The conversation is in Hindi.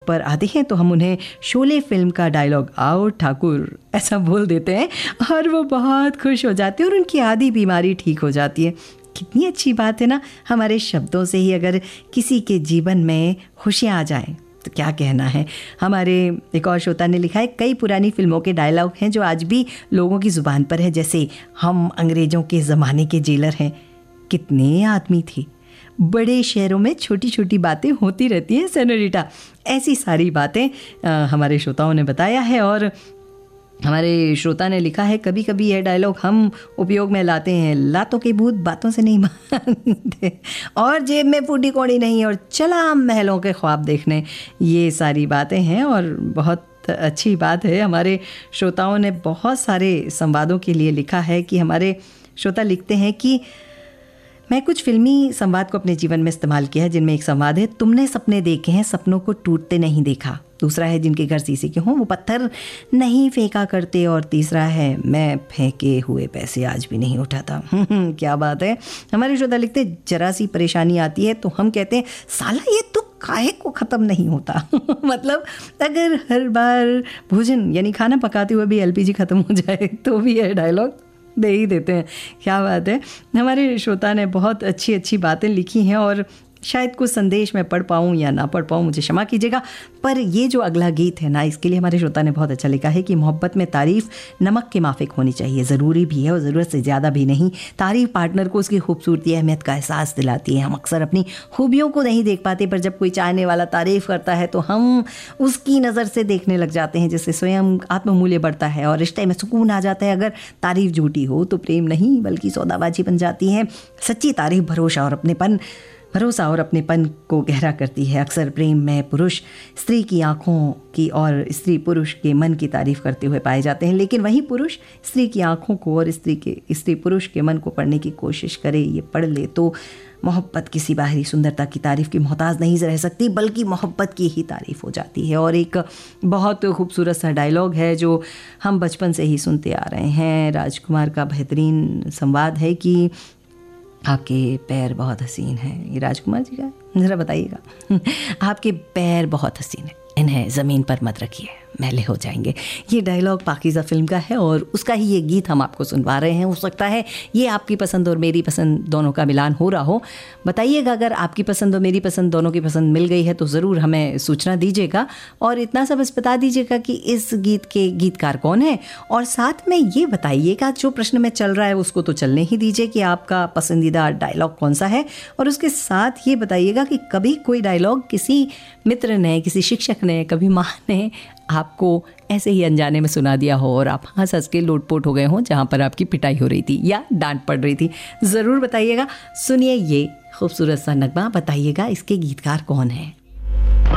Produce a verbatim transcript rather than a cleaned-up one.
पर आते हैं तो हम उन्हें शोले फिल्म का डायलॉग आओ ठाकुर ऐसा बोल देते हैं और वो बहुत खुश हो जाते हैं और उनकी आधी बीमारी ठीक हो जाती है। कितनी अच्छी बात है ना, हमारे शब्दों से ही अगर किसी के जीवन में खुशियाँ आ जाएं तो क्या कहना है। हमारे एक और श्रोता ने लिखा है, कई पुरानी फिल्मों के डायलॉग हैं जो आज भी लोगों की ज़ुबान पर है, जैसे हम अंग्रेज़ों के ज़माने के जेलर हैं, कितने आदमी थे, बड़े शहरों में छोटी छोटी बातें होती रहती हैं सेनोरिटा। ऐसी सारी बातें आ, हमारे श्रोताओं ने बताया है। और हमारे श्रोता ने लिखा है, कभी कभी यह डायलॉग हम उपयोग में लाते हैं, लातों के भूत बातों से नहीं मानते, और जेब में फूटी कौड़ी नहीं, और चला हम महलों के ख्वाब देखने। ये सारी बातें हैं और बहुत अच्छी बात है। हमारे श्रोताओं ने बहुत सारे संवादों के लिए लिखा है कि हमारे श्रोता लिखते हैं कि मैं कुछ फिल्मी संवाद को अपने जीवन में इस्तेमाल किया है, जिनमें एक संवाद है, तुमने सपने देखे हैं सपनों को टूटते नहीं देखा। दूसरा है, जिनके घर शीशे के हों वो पत्थर नहीं फेंका करते। और तीसरा है, मैं फेंके हुए पैसे आज भी नहीं उठाता। क्या बात है। हमारे श्रोता लिखते, जरा सी परेशानी आती है तो हम कहते हैं साला ये तो काहे को ख़त्म नहीं होता। मतलब अगर हर बार भोजन यानी खाना पकाते हुए भी एलपीजी ख़त्म हो जाए तो भी यह डायलॉग दे ही देते हैं। क्या बात है। हमारे श्रोता ने बहुत अच्छी अच्छी बातें लिखी हैं और शायद कुछ संदेश मैं पढ़ पाऊँ या ना पढ़ पाऊँ, मुझे क्षमा कीजिएगा। पर ये जो अगला गीत है ना, इसके लिए हमारे श्रोता ने बहुत अच्छा लिखा है कि मोहब्बत में तारीफ़ नमक के माफिक होनी चाहिए, ज़रूरी भी है और ज़रूरत से ज़्यादा भी नहीं। तारीफ़ पार्टनर को उसकी खूबसूरती अहमियत का एहसास दिलाती है। हम अक्सर अपनी खूबियों को नहीं देख पाते, पर जब कोई चाहने वाला तारीफ़ करता है तो हम उसकी नज़र से देखने लग जाते हैं, जिससे स्वयं आत्ममूल्य बढ़ता है और रिश्ते में सुकून आ जाता है। अगर तारीफ़ झूठी हो तो प्रेम नहीं बल्कि सौदाबाजी बन जाती है। सच्ची तारीफ़ भरोसा और अपनेपन भरोसा और अपनेपन को गहरा करती है। अक्सर प्रेम में पुरुष स्त्री की आँखों की और स्त्री पुरुष के मन की तारीफ़ करते हुए पाए जाते हैं, लेकिन वही पुरुष स्त्री की आँखों को और स्त्री के स्त्री पुरुष के मन को पढ़ने की कोशिश करे, ये पढ़ ले तो मोहब्बत किसी बाहरी सुंदरता की तारीफ़ की मोहताज नहीं रह सकती, बल्कि मोहब्बत की ही तारीफ़ हो जाती है। और एक बहुत खूबसूरत सा डायलॉग है जो हम बचपन से ही सुनते आ रहे हैं, राजकुमार का बेहतरीन संवाद है कि आपके पैर बहुत हसीन हैं। ये राजकुमार जी का, ज़रा बताइएगा। आपके पैर बहुत हसीन हैं, इन्हें ज़मीन पर मत रखिए, मैले हो जाएंगे। ये डायलॉग पाकीज़ा फिल्म का है और उसका ही ये गीत हम आपको सुनवा रहे हैं। हो सकता है ये आपकी पसंद और मेरी पसंद दोनों का मिलान हो रहा हो। बताइएगा अगर आपकी पसंद और मेरी पसंद दोनों की पसंद मिल गई है तो ज़रूर हमें सूचना दीजिएगा। और इतना सा बस बता दीजिएगा कि इस गीत के गीतकार कौन है, और साथ में ये बताइएगा जो प्रश्न में चल रहा है उसको तो चलने ही दीजिए कि आपका पसंदीदा डायलॉग कौन सा है। और उसके साथ ये बताइएगा कि कभी कोई डायलॉग किसी मित्र ने, किसी शिक्षक ने, कभी माँ ने आपको ऐसे ही अनजाने में सुना दिया हो और आप हंस हंस के लोटपोट हो गए हों जहाँ पर आपकी पिटाई हो रही थी या डांट पड़ रही थी। ज़रूर बताइएगा। सुनिए ये खूबसूरत सा नगमा, बताइएगा इसके गीतकार कौन है।